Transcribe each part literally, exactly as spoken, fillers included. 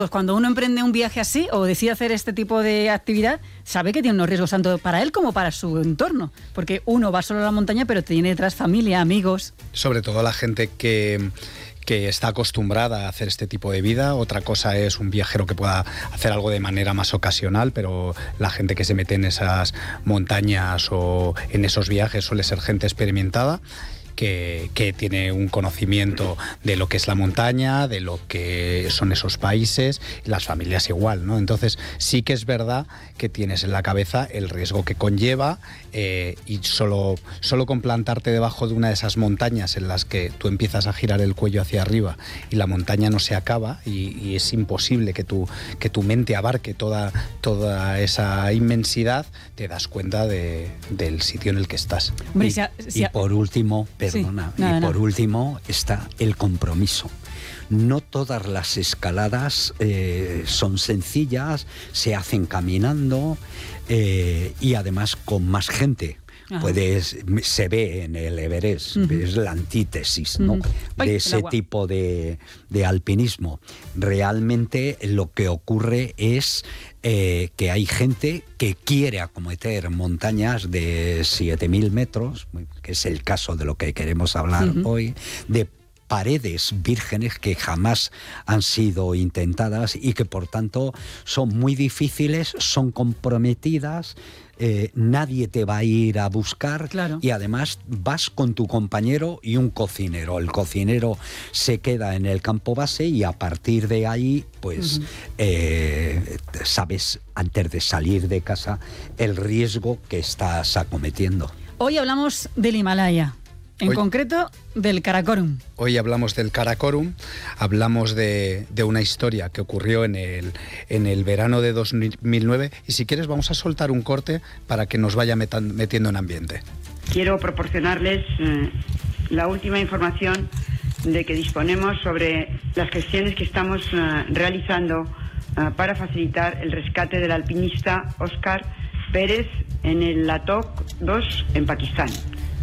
Pues cuando uno emprende un viaje así o decide hacer este tipo de actividad, sabe que tiene unos riesgos tanto para él como para su entorno, porque uno va solo a la montaña pero tiene detrás familia, amigos. Sobre todo la gente que... que está acostumbrada a hacer este tipo de vida. Otra cosa es un viajero que pueda hacer algo de manera más ocasional, pero la gente que se mete en esas montañas o en esos viajes suele ser gente experimentada. Que, que tiene un conocimiento de lo que es la montaña, de lo que son esos países, y las familias igual, ¿no? Entonces sí que es verdad que tienes en la cabeza el riesgo que conlleva eh, y solo, solo con plantarte debajo de una de esas montañas en las que tú empiezas a girar el cuello hacia arriba y la montaña no se acaba y, y es imposible que tu, que tu mente abarque toda, toda esa inmensidad, te das cuenta de, del sitio en el que estás. Hombre, y, si a, si a... y por último... Perdona, sí, nada, y por nada. último está el compromiso. No todas las escaladas eh, son sencillas, se hacen caminando eh, y además con más gente. Puedes, se ve en el Everest, uh-huh. es la antítesis, ¿no? Uh-huh. Ay, de ese tipo de, de alpinismo. Realmente lo que ocurre es eh, que hay gente que quiere acometer montañas de siete mil metros, que es el caso de lo que queremos hablar uh-huh. hoy, de paredes vírgenes que jamás han sido intentadas y que por tanto son muy difíciles, son comprometidas. Eh, nadie te va a ir a buscar, claro. Y además vas con tu compañero y un cocinero. El cocinero se queda en el campo base y a partir de ahí, pues, uh-huh. eh, sabes antes de salir de casa el riesgo que estás acometiendo. Hoy hablamos del Himalaya. En hoy, concreto, del Karakorum. Hoy hablamos del Karakorum, hablamos de, de una historia que ocurrió en el, en el verano de dos mil nueve y si quieres vamos a soltar un corte para que nos vaya metan, metiendo en ambiente. Quiero proporcionarles eh, la última información de que disponemos sobre las gestiones que estamos eh, realizando eh, para facilitar el rescate del alpinista Óscar Pérez en el Latok dos en Pakistán.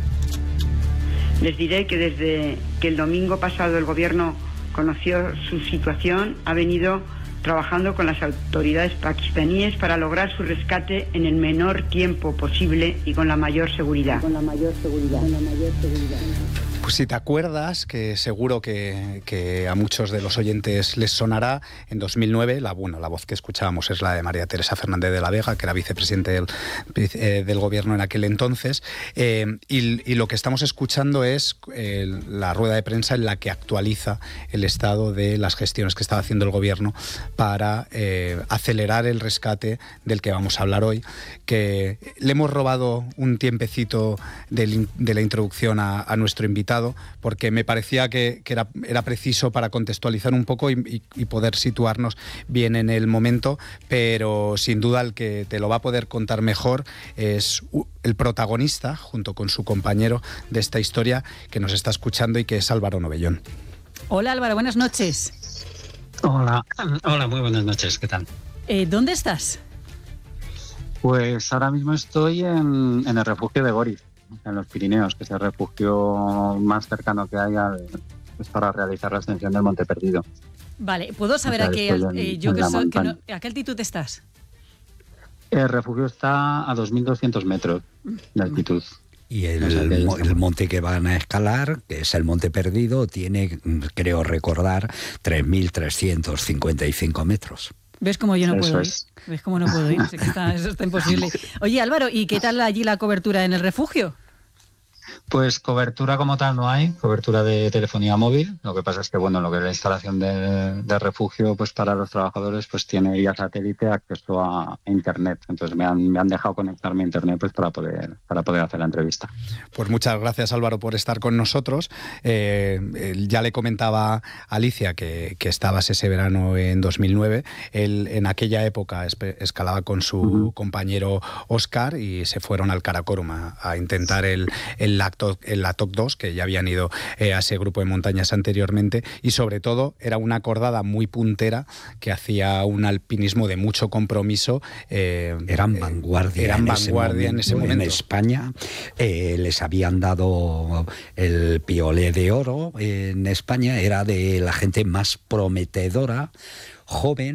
Les diré que desde que el domingo pasado el gobierno conoció su situación, ha venido trabajando con las autoridades pakistaníes para lograr su rescate en el menor tiempo posible y con la mayor seguridad. Con la mayor seguridad. Con la mayor seguridad. Pues si te acuerdas, que seguro que, que a muchos de los oyentes les sonará, en dos mil nueve, la, bueno, la voz que escuchábamos es la de María Teresa Fernández de la Vega, que era vicepresidente del, eh, del gobierno en aquel entonces, eh, y, y lo que estamos escuchando es eh, la rueda de prensa en la que actualiza el estado de las gestiones que estaba haciendo el gobierno para eh, acelerar el rescate del que vamos a hablar hoy, que le hemos robado un tiempecito de, de la introducción a, a nuestro invitado, porque me parecía que, que era, era preciso para contextualizar un poco y, y, y poder situarnos bien en el momento, pero sin duda el que te lo va a poder contar mejor es el protagonista, junto con su compañero de esta historia, que nos está escuchando y que es Álvaro Novellón. Hola Álvaro, buenas noches. Hola, hola, muy buenas noches, ¿qué tal? Eh, ¿Dónde estás? Pues ahora mismo estoy en, en el refugio de Goriz, en los Pirineos, que es el refugio más cercano que hay al, pues para realizar la ascensión del Monte Perdido. Vale, ¿puedo saber a qué, en, eh, yo que soy, que no, a qué altitud estás? El refugio está a dos mil doscientos metros de altitud. Y el, el, el monte que van a escalar, que es el Monte Perdido, tiene, creo recordar, tres mil trescientos cincuenta y cinco metros. ¿Ves cómo yo no eso puedo es. ir? ¿Ves cómo no puedo ir? Es que está, eso está imposible. Oye, Álvaro, ¿y qué tal allí la cobertura en el refugio? Pues cobertura como tal no hay, cobertura de telefonía móvil. Lo que pasa es que, bueno, lo que es la instalación de, de refugio, pues para los trabajadores, pues tiene vía satélite acceso a internet. Entonces me han, me han dejado conectarme a internet pues para poder, para poder hacer la entrevista. Pues muchas gracias, Álvaro, por estar con nosotros. Eh, ya le comentaba a Alicia que, que estabas ese verano en dos mil nueve. Él en aquella época escalaba con su uh-huh. compañero Óscar y se fueron al Karakorum a, a intentar el, el el Latok dos, que ya habían ido eh, a ese grupo de montañas anteriormente, y sobre todo era una cordada muy puntera que hacía un alpinismo de mucho compromiso. Eh, eran vanguardia, eran en, vanguardia ese en ese momento. En España eh, les habían dado el Piolet de Oro en España, era de la gente más prometedora, joven.